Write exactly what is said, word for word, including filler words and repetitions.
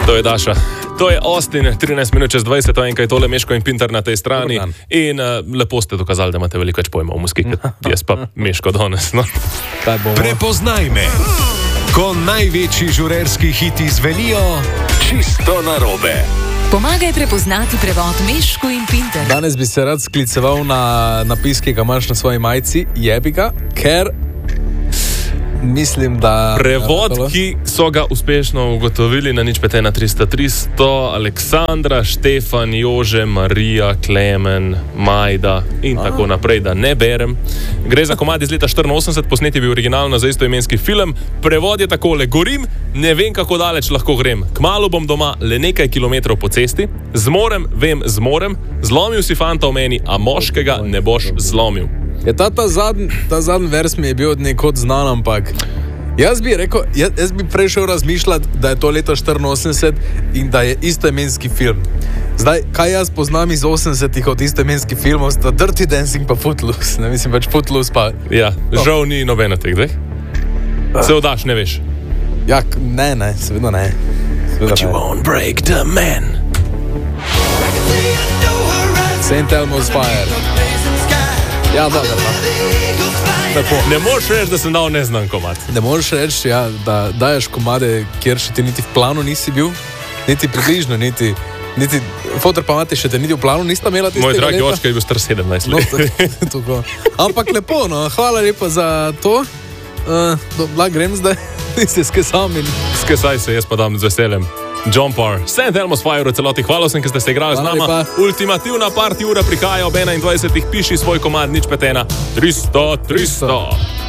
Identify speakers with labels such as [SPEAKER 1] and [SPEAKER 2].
[SPEAKER 1] To je Daša. To je Austin, trinajst minut čez dvajset, enkaj je tole Meško in Pinter na tej strani. In uh, lepo ste dokazali, da imate veliko več pojma v muski, kot jaz pa Meško danes. No?
[SPEAKER 2] Prepoznaj me, ko največji žurerski hiti zvenijo čisto narobe.
[SPEAKER 3] Pomagaj prepoznati prevod Meško in Pinter.
[SPEAKER 4] Danes bi se rad skliceval na napis, ki ga imaš na svoji majici, jebi ga, ker mislim, da...
[SPEAKER 1] Prevod, ki so ga uspešno ugotovili na nič pet ena tristo tristo, Aleksandra, Štefan, Jože, Marija, Klemen, Majda in Aha. tako naprej, da ne berem. Gre za komad iz leta štiriinosemdeset, posnet je bil originalno za istoimenski film. Prevod je takole: gorim, ne vem, kako daleč lahko grem. Kmalu bom doma, le nekaj kilometrov po cesti. Zmorem, vem, zmorem. Zlomil si fanta v meni, a moškega ne boš zlomil.
[SPEAKER 4] Je ta, ta zadnji zadn vers mi je bil od nekod znan, ampak jaz bi rekel, jaz, jaz bi prešel razmišljati, da je to leto štiriinosemdeset in da je istoimenski film. Zdaj, kaj jaz poznam iz osemdesetih od istoimenskih filmov, sta Dirty Dancing pa Footloose. Ne mislim, pač Footloose pa...
[SPEAKER 1] Ja, žal ni nobena teh, dveh. Se vdaš, ne veš?
[SPEAKER 4] Ja, ne, ne, seveda ne. Seveda
[SPEAKER 1] But you
[SPEAKER 4] ne.
[SPEAKER 1] won't break the man.
[SPEAKER 4] Saint Elmo's Fire. Ja, dobro, tako.
[SPEAKER 1] Ne moreš reči, da sem dal neznan komad.
[SPEAKER 4] Ne moreš reči, ja, da daješ komade, kjer še ti niti v planu nisi bil, niti približno, niti... niti fotor pa imate še te niti v planu, nista imela tistega
[SPEAKER 1] Moj dragi
[SPEAKER 4] leta.
[SPEAKER 1] očka je bil star sedemnajst
[SPEAKER 4] No,
[SPEAKER 1] let.
[SPEAKER 4] tako. Ampak lepo, no, hvala lepa za to. Uh, Dobla, grem zdaj, niste skesam in...
[SPEAKER 1] Skesaj se, jaz pa dam z veseljem. John Parr, Saint Elmo's Fire v celoti. Hvala vsem, ki ste se igrali
[SPEAKER 4] Hvala
[SPEAKER 1] z nama.
[SPEAKER 4] lepa.
[SPEAKER 1] Ultimativna party ura prihaja ob enaindvajsetih. Piši svoj komad nič pet ena tristo tristo.